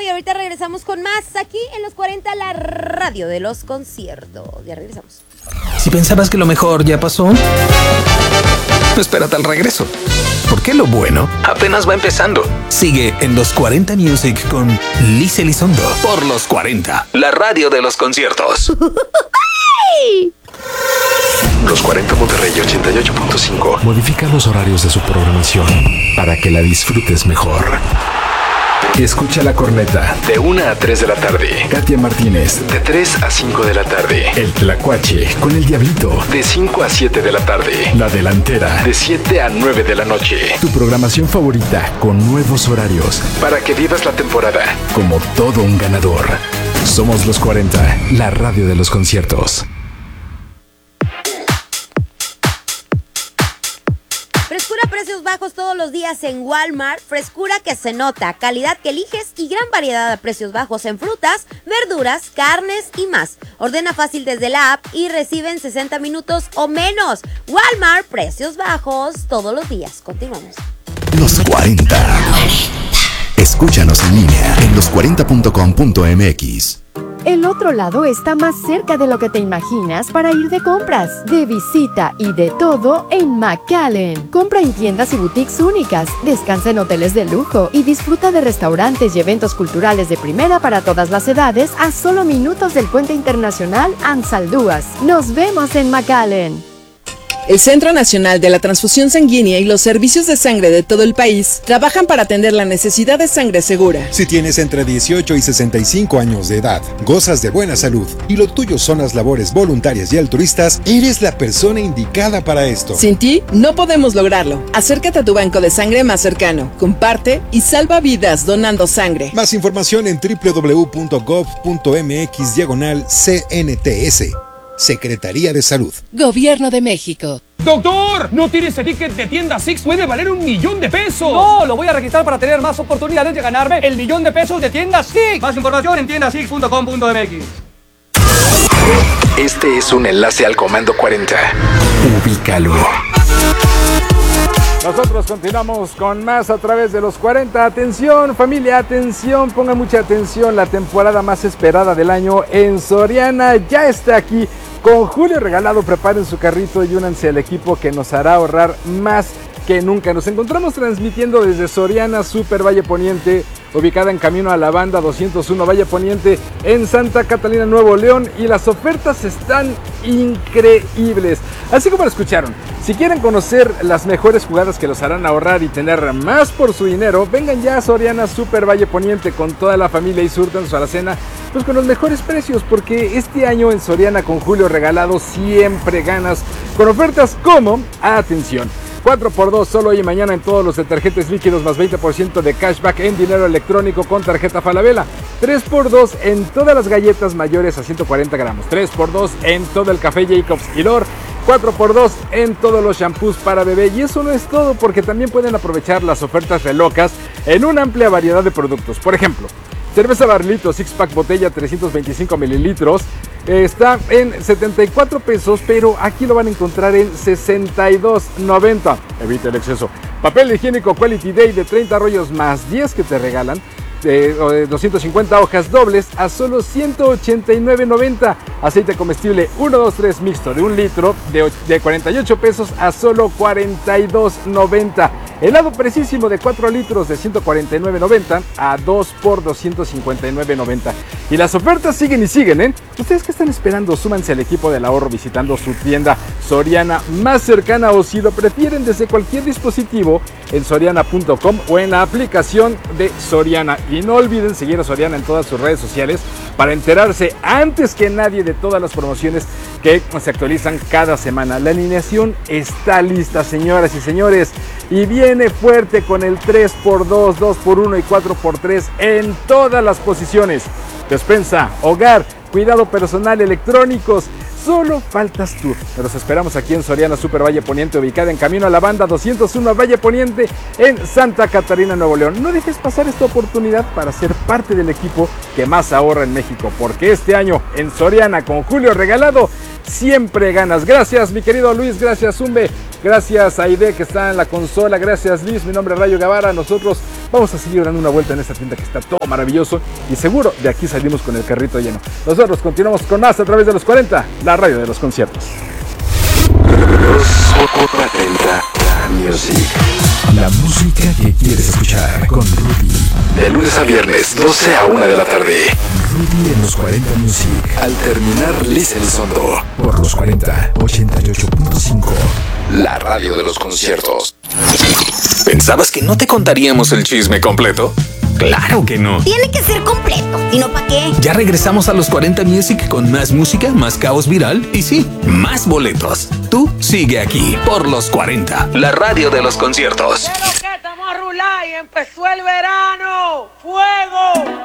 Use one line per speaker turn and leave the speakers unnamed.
y ahorita regresamos con más aquí en Los 40, la radio de los conciertos. Ya regresamos.
Si pensabas que lo mejor ya pasó, espérate al regreso. Porque lo bueno apenas va empezando. Sigue en Los 40 Music con Liz Elizondo por Los 40, la radio de los conciertos.
Los 40 Monterrey 88.5
modifica los horarios de su programación para que la disfrutes mejor. Escucha La Corneta
de 1 a 3 de la tarde.
Katia Martínez
De 3 a 5 de la tarde.
El Tlacuache con el Diablito
De 5 a 7 de la tarde.
La Delantera
De 7 a 9 de la noche.
Tu programación favorita con nuevos horarios
Para que vivas la temporada
como todo un ganador. Somos Los 40, la radio de los conciertos.
Frescura, precios bajos todos los días en Walmart. Frescura que se nota, calidad que eliges y gran variedad a precios bajos en frutas, verduras, carnes y más. Ordena fácil desde la app y recibe en 60 minutos o menos. Walmart, precios bajos todos los días. Continuamos.
Los 40. Escúchanos en línea en los40.com.mx.
El otro lado está más cerca de lo que te imaginas para ir de compras, de visita y de todo en McAllen. Compra en tiendas y boutiques únicas, descansa en hoteles de lujo y disfruta de restaurantes y eventos culturales de primera para todas las edades a solo minutos del Puente Internacional Ansaldúas. Nos vemos en McAllen.
El Centro Nacional de la Transfusión Sanguínea y los servicios de sangre de todo el país trabajan para atender la necesidad de sangre segura.
Si tienes entre 18 y 65 años de edad, gozas de buena salud y lo tuyo son las labores voluntarias y altruistas, eres la persona indicada para esto.
Sin ti, no podemos lograrlo. Acércate a tu banco de sangre más cercano, comparte y salva vidas donando sangre.
Más información en www.gov.mx/CNTS. Secretaría de Salud.
Gobierno de México.
¡Doctor! ¡No tire ese ticket de tienda Six! ¡Puede valer $1,000,000! ¡No! Lo voy a registrar para tener más oportunidades de ganarme el $1,000,000 de tienda Six. Más información en tiendasix.com.mx.
Este es un enlace al Comando 40.
Ubícalo.
Nosotros continuamos con más a través de Los 40. Atención familia, atención, pongan mucha atención. La temporada más esperada del año en Soriana ya está aquí. Con Julio Regalado, preparen su carrito y únanse al equipo que nos hará ahorrar más que nunca. Nos encontramos transmitiendo desde Soriana Super Valle Poniente, ubicada en camino a la Banda 201 Valle Poniente en Santa Catalina, Nuevo León, y las ofertas están increíbles. Así como lo escucharon, si quieren conocer las mejores jugadas que los harán ahorrar y tener más por su dinero, vengan ya a Soriana Super Valle Poniente con toda la familia y surtan su alacena pues con los mejores precios, porque este año en Soriana con Julio Regalado siempre ganas con ofertas como, atención, 4x2 solo hoy y mañana en todos los detergentes líquidos más 20% de cashback en dinero electrónico con tarjeta Falabella. 3x2 en todas las galletas mayores a 140 gramos. 3x2 en todo el café Jacobs y Lor. 4x2 en todos los shampoos para bebé. Y eso no es todo, porque también pueden aprovechar las ofertas relocas en una amplia variedad de productos. Por ejemplo, cerveza Barlito Six Pack botella 325 mililitros. Está en 74 pesos, pero aquí lo van a encontrar en 62.90. Evita el exceso. Papel higiénico Quality Day de 30 rollos más 10 que te regalan, de 250 hojas dobles a solo 189.90. Aceite comestible 123 mixto de 1 litro de 48 pesos a solo 42.90. Helado precisísimo de 4 litros de 149.90 a 2 por 259.90. Y las ofertas siguen y siguen, ¿eh? ¿Ustedes qué están esperando? Súmanse al equipo del ahorro visitando su tienda Soriana más cercana, o si lo prefieren desde cualquier dispositivo en soriana.com o en la aplicación de Soriana. Y no olviden seguir a Soriana en todas sus redes sociales para enterarse antes que nadie de todas las promociones que se actualizan cada semana. La alineación está lista, señoras y señores, y viene fuerte con el 3x2, 2x1 y 4x3 en todas las posiciones. Despensa, hogar, cuidado personal, electrónicos. Solo faltas tú. Los esperamos aquí en Soriana Super Valle Poniente, ubicada en camino a la Banda 201 Valle Poniente en Santa Catarina, Nuevo León. No dejes pasar esta oportunidad para ser parte del equipo que más ahorra en México, porque este año en Soriana con Julio Regalado siempre ganas. Gracias mi querido Luis, gracias Zumbe, gracias Aide que está en la consola, gracias Liz, mi nombre es Rayo Guevara. Nosotros Vamos a seguir dando una vuelta en esta tienda que está todo maravilloso y seguro de aquí salimos con el carrito lleno. Nosotros continuamos con más a través de los 40, la radio de los conciertos.
Los 40 Music.
La música que quieres escuchar con Rudy.
De lunes a viernes, 12 a 1 de la tarde.
Rudy en los 40 Music.
Al terminar, Liz Elizondo.
Por los 40, 88.5.
La radio de los conciertos.
¿Pensabas que no te contaríamos el chisme completo? ¡Claro que no!
Tiene que ser completo, si no, ¿para qué?
Ya regresamos a los 40 Music con más música, más caos viral y sí, más boletos. Tú sigue aquí por los 40, la radio de los conciertos.
Pero que estamos a rular y empezó el verano. ¡Fuego!